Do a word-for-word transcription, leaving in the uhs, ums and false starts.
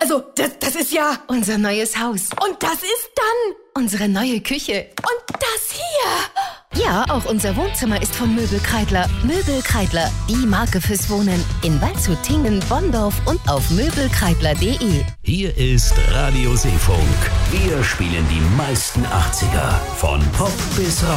Also, das, das ist ja... Unser neues Haus. Und das ist dann... Unsere neue Küche. Und das hier... Ja, auch unser Wohnzimmer ist von Möbel Kreidler. Möbel Kreidler, die Marke fürs Wohnen. In Waldshut, Tingen, Bonndorf und auf möbelkreidler punkt de. Hier ist Radio Seefunk. Wir spielen die meisten achtziger. Von Pop bis Rock.